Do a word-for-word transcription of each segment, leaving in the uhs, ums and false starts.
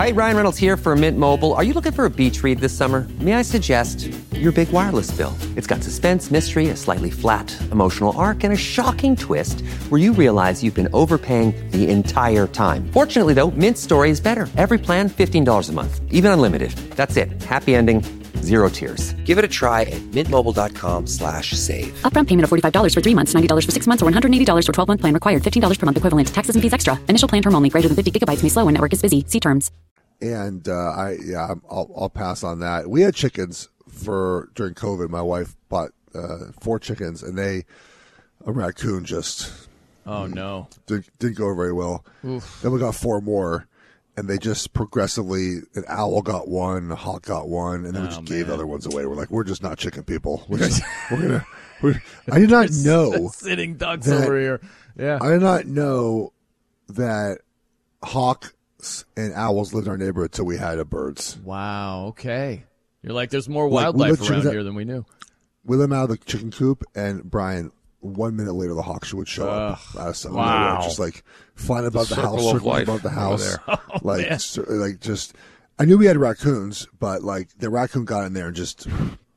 right, Ryan Reynolds here for Mint Mobile. Are you looking for a beach read this summer? May I suggest your big wireless bill? It's got suspense, mystery, a slightly flat emotional arc, and a shocking twist where you realize you've been overpaying the entire time. Fortunately, though, Mint's story is better. Every plan, fifteen dollars a month, even unlimited. That's it. Happy ending, zero tears. Give it a try at mintmobile.com slash save. Upfront payment of forty-five dollars for three months, ninety dollars for six months, or one hundred eighty dollars for twelve-month plan required. fifteen dollars per month equivalent. Taxes and fees extra. Initial plan term only. Greater than fifty gigabytes may slow when network is busy. See terms. And uh, I, yeah, I'll, I'll pass on that. We had chickens for during COVID. My wife bought uh, four chickens, and they a raccoon just oh no didn't, didn't go very well. Oof. Then we got four more, and they just progressively an owl got one, a hawk got one, and then we oh, just man. gave the other ones away. We're like, we're just not chicken people. We're, just, we're gonna. We're, I did not know sitting ducks that, over here. Yeah, I did not know that hawk and owls lived in our neighborhood until we had a birds. Wow. Okay. You're like, there's more like, wildlife around here than we knew. We let them out of the chicken coop, and Brian, one minute later, the hawks would show uh, up out of somewhere. Wow. Just like flying above the, the house, circling above the house. Oh, like, so, like just, I knew we had raccoons, but like the raccoon got in there and just,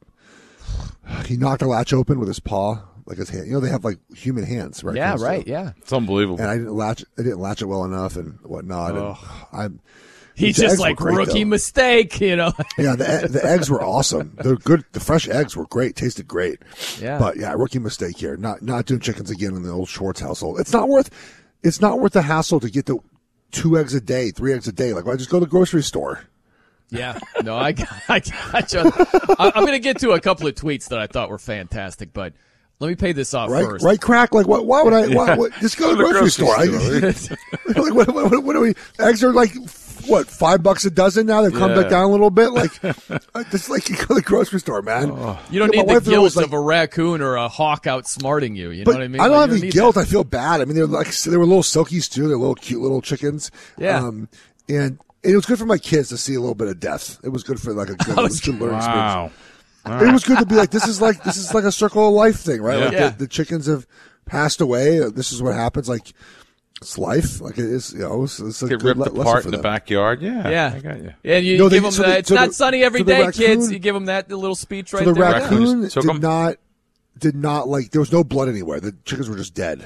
he knocked the latch open with his paw. Like his hand, you know, they have like human hands, right? Yeah, right. Do. Yeah, it's unbelievable. And I didn't latch, I didn't latch it well enough, and whatnot. And I'm, he's just like great, rookie though. Mistake, you know. Yeah, the the eggs were awesome. They're good. The fresh eggs were great, tasted great. Yeah, but yeah, rookie mistake here. Not not doing chickens again in the old Schwartz household. It's not worth. It's not worth the hassle to get the two eggs a day, three eggs a day. Like, why just go to the grocery store? Yeah, no, I, I got you. I'm going to get to a couple of tweets that I thought were fantastic, but. Let me pay this off right, first. Right, crack? Like, what, why would I? Why, what, just go to the grocery, grocery store. store. I, like, what, what, what are we? Eggs are like, what, five bucks a dozen now? They've come yeah. back down a little bit. Like, just like you go to the grocery store, man. Oh. You don't you know, need the guilt like, of a raccoon or a hawk outsmarting you. You know what I mean? I don't like, have don't any guilt. That. I feel bad. I mean, they were like, they were little silkies too. They're little cute little chickens. Yeah. Um, and, and it was good for my kids to see a little bit of death. It was good for like a good, oh, it was good learning wow. experience. Right. It was good to be like, this is like, this is like a circle of life thing, right? Yeah. Like yeah. the, the chickens have passed away. This is what happens. Like, it's life. Like it is, you know, it's, it's a Get good ripped le- apart in the them. Backyard. Yeah. Yeah. I got you. Yeah. You no, give they, them so that. the, It's so not the, sunny every so day, raccoon, kids. You give them that little speech right so the there. The raccoon did them? not, did not like, there was no blood anywhere. The chickens were just dead.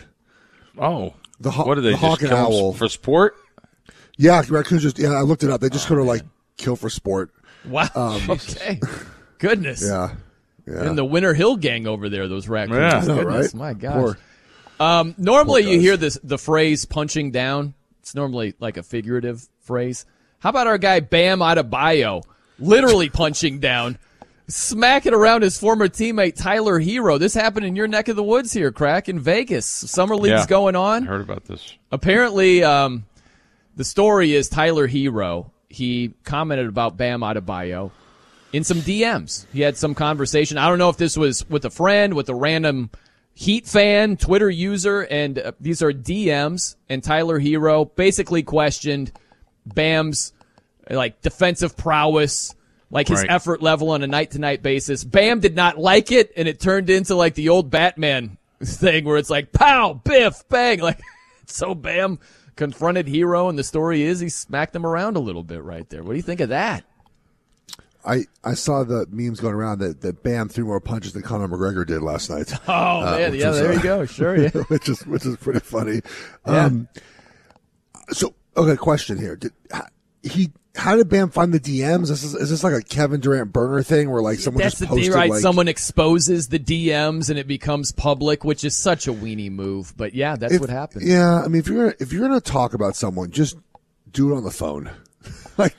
Oh. The ho- what are they, the just hawk and owl. for sport? Yeah. Raccoons just, yeah, I looked it up. They just oh, kind of like kill for sport. Wow. Um, okay. Goodness. Yeah. Yeah. And the Winter Hill gang over there, those raccoons. Yeah. I know, Goodness, right? my gosh. Poor, um, normally poor you hear this the phrase punching down. It's normally like a figurative phrase. How about our guy Bam Adebayo literally punching down, smacking around his former teammate Tyler Hero? This happened in your neck of the woods here, Crack, in Vegas. Summer League's yeah. going on. I heard about this. Apparently, um, the story is Tyler Hero. He commented about Bam Adebayo in some D Ms. He had some conversation. I don't know if this was with a friend, with a random Heat fan, Twitter user, and uh, these are D Ms. And Tyler Hero basically questioned Bam's like defensive prowess, like his right. effort level on a night-to-night basis. Bam did not like it, and it turned into like the old Batman thing where it's like pow, biff, bang. Like so, Bam confronted Hero, and the story is he smacked him around a little bit right there. What do you think of that? I, I saw the memes going around that, that Bam threw more punches than Conor McGregor did last night. Oh, uh, man. Yeah, was, there uh, you go. Sure, yeah. which is which is pretty funny. Yeah. Um, so, okay, question here. Did he? How did Bam find the D Ms? Is this, is this like a Kevin Durant burner thing where like someone That's just the posted thing, right? like, Someone exposes the D Ms and it becomes public, which is such a weenie move. But yeah, that's if, what happened. Yeah, I mean, if you're if you're gonna talk about someone, just do it on the phone. Like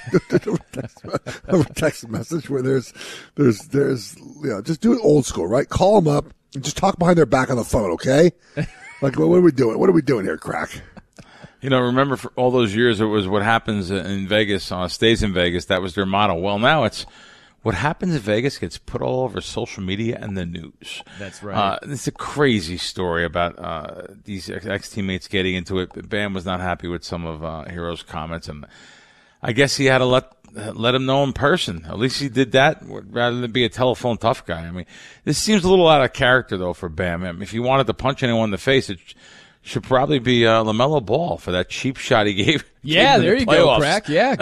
a text message where there's there's there's you know, just do it old school, right? Call them up and just talk behind their back on the phone, okay? Like, what are we doing? What are we doing here, Crack? You know, remember for all those years it was what happens in Vegas, uh, stays in Vegas. That was their motto. Well, now it's what happens in Vegas gets put all over social media and the news. That's right. Uh, it's a crazy story about uh, these ex-teammates getting into it. Bam was not happy with some of uh, Hero's comments, and I guess he had to let let him know in person. At least he did that rather than be a telephone tough guy. I mean, this seems a little out of character, though, for Bam. I mean, if he wanted to punch anyone in the face, it should probably be uh, LaMelo Ball for that cheap shot he gave. Yeah, gave there the you playoffs. go, Crack. Yeah.